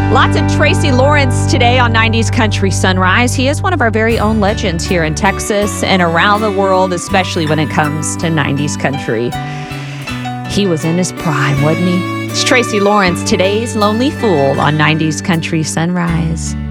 Lots of Tracy Lawrence today on 90s Country Sunrise. He is one of our very own legends here in Texas and around the world, especially when it comes to 90s country. He was in his prime, wasn't he? It's Tracy Lawrence, today's Lonely Fool on 90s Country Sunrise.